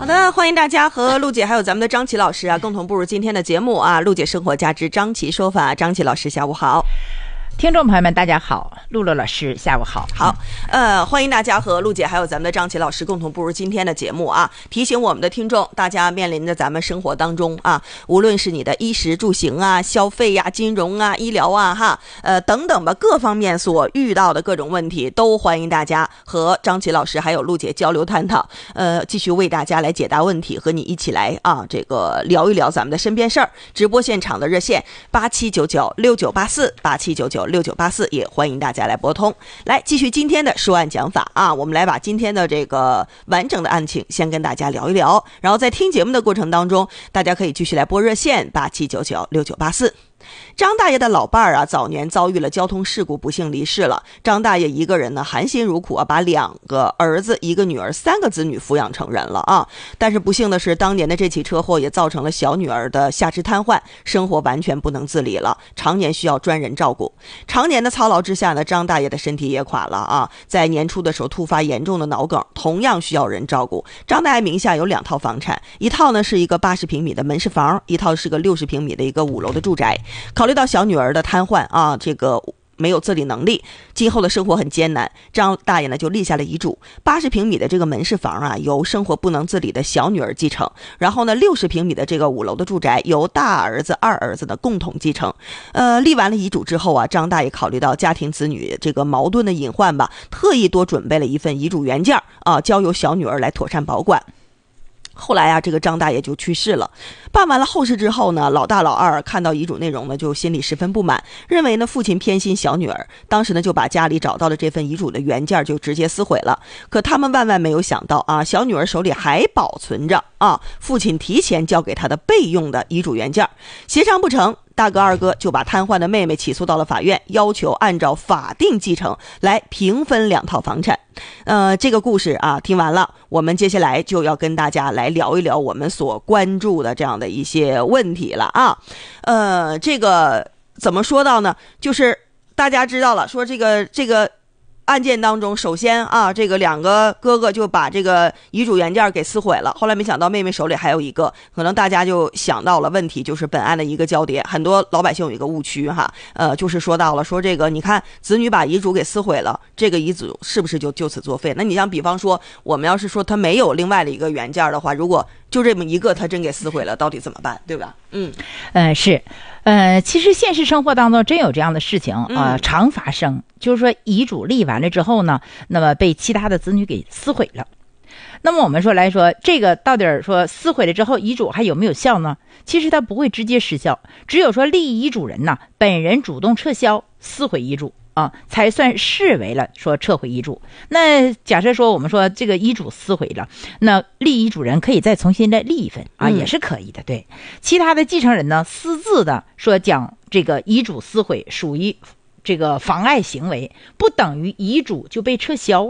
好的，欢迎大家和陆姐还有咱们的张琪老师共同步入今天的节目陆姐生活家之张琪说法。张琪老师下午好。 听众朋友们大家好，陆老师下午好。 好，欢迎大家和陆姐还有咱们的张琪老师共同步入今天的节目提醒我们的听众，大家面临着咱们生活当中无论是你的衣食住行消费金融医疗等等吧，各方面所遇到的各种问题，都欢迎大家和张琪老师还有陆姐交流探讨，继续为大家来解答问题，和你一起来这个聊一聊咱们的身边事儿。直播现场的热线87996984，87996984，也欢迎大家来拨通。来继续今天的说案讲法我们来把今天的这个完整的案情先跟大家聊一聊，然后在听节目的过程当中，大家可以继续来拨热线87996984。张大爷的老伴儿早年遭遇了交通事故，不幸离世了。张大爷一个人呢，含辛茹苦把2个儿子、1个女儿、3个子女抚养成人了但是不幸的是，当年的这起车祸也造成了小女儿的下肢瘫痪，生活完全不能自理了，常年需要专人照顾。常年的操劳之下呢，张大爷的身体也垮了在年初的时候突发严重的脑梗，同样需要人照顾。张大爷名下有2套房产，一套呢是一个80平米的门市房，一套是个60平米的一个5楼的住宅。考虑到小女儿的瘫痪这个没有自理能力，今后的生活很艰难，张大爷呢就立下了遗嘱，80平米的这个门市房由生活不能自理的小女儿继承，然后呢60平米的这个5楼的住宅由大儿子、二儿子的共同继承。立完了遗嘱之后张大爷考虑到家庭子女这个矛盾的隐患吧，特意多准备了一份遗嘱原件交由小女儿来妥善保管。后来这个张大爷就去世了。办完了后事之后呢，老大老二看到遗嘱内容呢，就心里十分不满，认为呢父亲偏心小女儿，当时呢就把家里找到了这份遗嘱的原件就直接撕毁了。可他们万万没有想到小女儿手里还保存着父亲提前交给她的备用的遗嘱原件，协商不成，大哥二哥就把瘫痪的妹妹起诉到了法院，要求按照法定继承来平分2套房产。这个故事听完了，我们接下来就要跟大家来聊一聊我们所关注的这样的一些问题了这个怎么说到呢？就是大家知道了，说这个案件当中，首先这个2个哥哥就把这个遗嘱原件给撕毁了，后来没想到妹妹手里还有一个，可能大家就想到了问题，就是本案的一个交叠。很多老百姓有一个误区就是说到了说这个你看子女把遗嘱给撕毁了，这个遗嘱是不是就此作废？那你像比方说我们要是说他没有另外的一个原件的话，如果就这么一个他真给撕毁了，到底怎么办，对吧？ 是其实现实生活当中真有这样的事情常发生，就是说遗嘱立完了之后呢，那么被其他的子女给撕毁了。那么我们说来说，这个到底说撕毁了之后遗嘱还有没有效呢？其实它不会直接失效，只有说立遗嘱人本人主动撤销撕毁遗嘱才算视为了说撤回遗嘱。那假设说我们说这个遗嘱撕毁了，那立遗嘱人可以再重新来立一份也是可以的。对，其他的继承人呢，私自的说将这个遗嘱撕毁，属于这个妨碍行为，不等于遗嘱就被撤销